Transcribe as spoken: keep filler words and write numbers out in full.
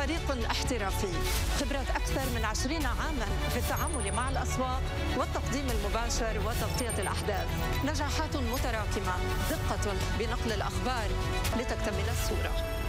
فريق احترافي، خبرات أكثر من عشرين عاماً في التعامل مع الأسواق والتقديم المباشر وتغطية الأحداث، نجاحات متراكمة، دقة بنقل الأخبار لتكتمل الصورة.